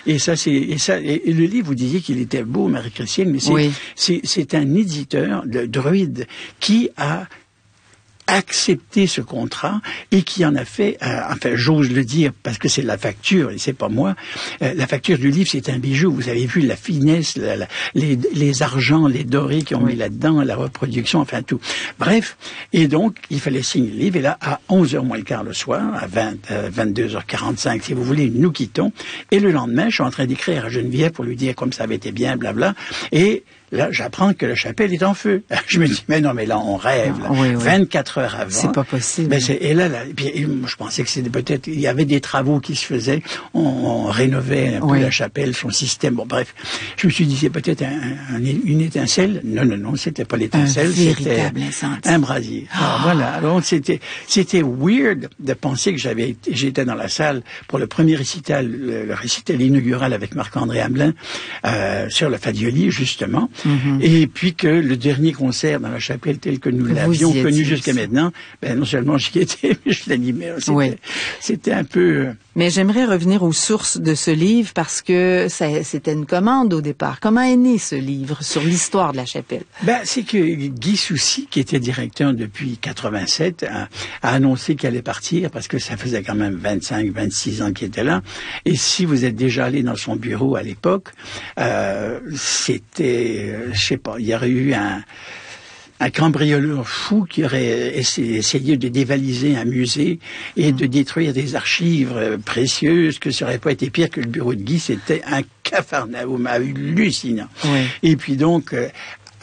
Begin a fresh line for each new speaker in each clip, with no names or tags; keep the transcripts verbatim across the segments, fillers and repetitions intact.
Et ça, c'est et ça et, et le livre, vous disiez qu'il était beau, Marie-Christine, mais c'est
oui.
c'est c'est un éditeur de Druide qui a accepté ce contrat et qui en a fait, euh, enfin j'ose le dire parce que c'est la facture et c'est pas moi, euh, la facture du livre c'est un bijou, vous avez vu la finesse, la, la, les, les argents, les dorés qui ont oui. mis là-dedans, la reproduction, enfin tout. Bref, et donc il fallait signer le livre et là à onze heures moins le quart le soir, à vingt, euh, vingt-deux heures quarante-cinq si vous voulez, nous quittons et le lendemain je suis en train d'écrire à Geneviève pour lui dire comme ça avait été bien, blabla, et là, j'apprends que la chapelle est en feu. Je me dis, mais non, mais là, on rêve. Là. Oui, oui. vingt-quatre heures avant.
C'est pas possible.
Ben c'est, et là, là et puis, et moi, je pensais que c'était peut-être, il y avait des travaux qui se faisaient. On, on rénovait un oui. peu la chapelle, son système. Bon, bref. Je me suis dit, c'est peut-être un, un, une étincelle. Non, non, non, c'était pas l'étincelle.
Un véritable
c'était un brasier. Oh. Alors, voilà. Alors, c'était, c'était weird de penser que j'avais été, j'étais dans la salle pour le premier récital, le, le récital inaugural avec Marc-André Hamelin, euh, sur le Fadioli, justement. Mm-hmm. Et puis que le dernier concert dans la chapelle tel que nous l'avions connu jusqu'à maintenant, ben non seulement j'y étais, mais je l'animais. C'était, oui. c'était un peu...
Mais j'aimerais revenir aux sources de ce livre parce que ça, c'était une commande au départ. Comment est né ce livre sur l'histoire de la chapelle?
Ben, c'est que Guy Soucy, qui était directeur depuis quatre-vingt-sept, a, a annoncé qu'il allait partir parce que ça faisait quand même vingt-cinq, vingt-six ans qu'il était là. Et si vous êtes déjà allé dans son bureau à l'époque, euh, c'était, euh, je sais pas, il y aurait eu un... un cambrioleur fou qui aurait essayé de dévaliser un musée et de détruire des archives précieuses, que ça aurait pas été pire que le bureau de Guy, c'était un capharnaüm hallucinant. Oui. Et puis donc, euh,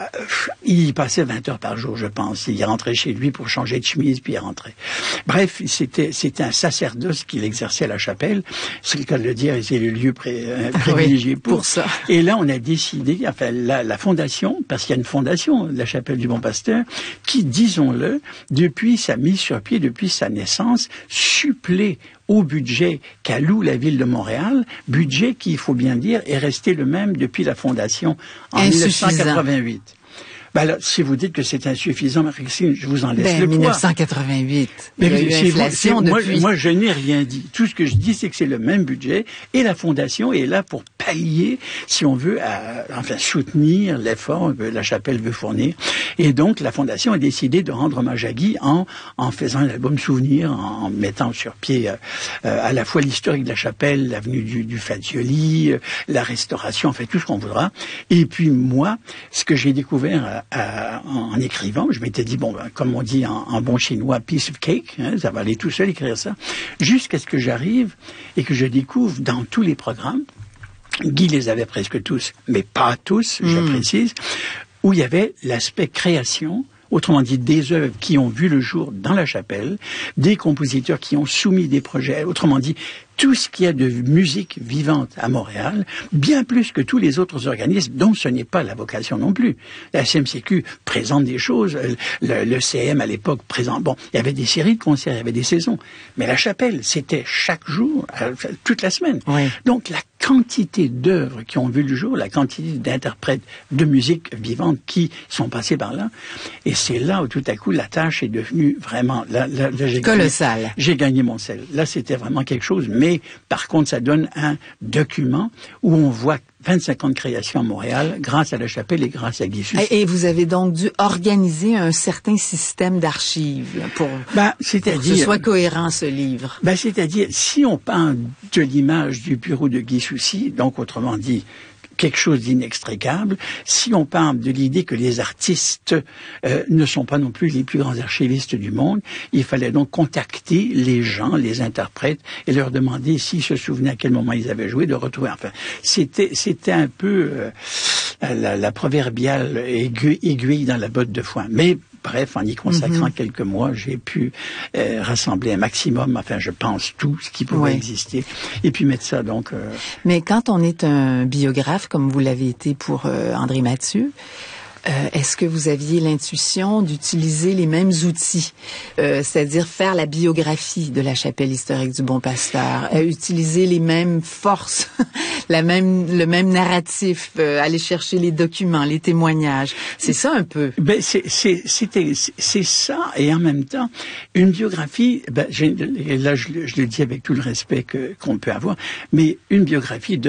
il y passait vingt heures par jour, je pense. Il rentrait chez lui pour changer de chemise, puis il rentrait. Bref, c'était, c'était un sacerdoce qu'il exerçait à la chapelle. C'est le cas de le dire, et c'est le lieu pré, euh, privilégié
oui,
pour.
pour ça.
Et là, on a décidé, enfin, la, la fondation, parce qu'il y a une fondation, la chapelle du Bon Pasteur, qui, disons-le, depuis sa mise sur pied, depuis sa naissance, supplée au budget qu'alloue la ville de Montréal, budget qui, il faut bien dire, est resté le même depuis la fondation en mille neuf cent quatre-vingt-huit. Ben là, si vous dites que c'est insuffisant, Marie-Christine, je vous en laisse
ben,
le poids.
mille neuf cent quatre-vingt-huit.
Mais
il y a eu inflation
moi,
depuis.
moi, je n'ai rien dit. Tout ce que je dis, c'est que c'est le même budget et la fondation est là pour pallier, si on veut, à, enfin, soutenir l'effort que la chapelle veut fournir. Et donc, la fondation a décidé de rendre hommage à Guy en, en faisant un album souvenir, en, en mettant sur pied euh, euh, à la fois l'historique de la chapelle, l'avenue du, du Fadioli, euh, la restauration, en fait, tout ce qu'on voudra. Et puis, moi, ce que j'ai découvert euh, À, en, en écrivant, je m'étais dit, bon, ben, comme on dit en, en bon chinois, piece of cake, hein, ça va aller tout seul écrire ça, jusqu'à ce que j'arrive et que je découvre dans tous les programmes, Guy les avait presque tous, mais pas tous, je mmh. précise, où il y avait l'aspect création, autrement dit des œuvres qui ont vu le jour dans la chapelle, des compositeurs qui ont soumis des projets, autrement dit, tout ce qu'il y a de musique vivante à Montréal, bien plus que tous les autres organismes dont ce n'est pas la vocation non plus. La C M C Q présente des choses, le, le C M à l'époque présente, bon, il y avait des séries de concerts, il y avait des saisons, mais la chapelle, c'était chaque jour, toute la semaine. Oui. Donc la quantité d'œuvres qui ont vu le jour, la quantité d'interprètes de musique vivante qui sont passés par là, et c'est là où tout à coup la tâche est devenue vraiment, là, là, là, j'ai
colossale.
Gagné, j'ai gagné mon sel. Là, c'était vraiment quelque chose, mais par contre, ça donne un document où on voit vingt-cinq ans de création à Montréal grâce à la chapelle et grâce à Guy Soucy.
Et vous avez donc dû organiser un certain système d'archives pour,
ben,
pour que ce soit cohérent, ce livre.
Ben, c'est-à-dire, si on parle de l'image du bureau de Guy Soucy, donc autrement dit, quelque chose d'inextricable, si on parle de l'idée que les artistes euh, ne sont pas non plus les plus grands archivistes du monde, il fallait donc contacter les gens, les interprètes, et leur demander s'ils se souvenaient à quel moment ils avaient joué, de retrouver. Enfin, c'était c'était un peu euh, la, la proverbiale aiguille, aiguille dans la botte de foin. Mais bref, en y consacrant mm-hmm. quelques mois, j'ai pu euh, rassembler un maximum, enfin, je pense, tout ce qui pouvait oui. exister, et puis mettre ça, donc... Euh...
Mais quand on est un biographe, comme vous l'avez été pour euh, André Mathieu, Euh, est-ce que vous aviez l'intuition d'utiliser les mêmes outils, euh, c'est-à-dire faire la biographie de la chapelle historique du Bon Pasteur, euh, utiliser les mêmes forces, la même, le même narratif, euh, aller chercher les documents, les témoignages. C'est ça un peu.
Ben c'est c'est c'était c'est ça, et en même temps une biographie. Ben j'ai, et là je, je le dis avec tout le respect que qu'on peut avoir, mais une biographie de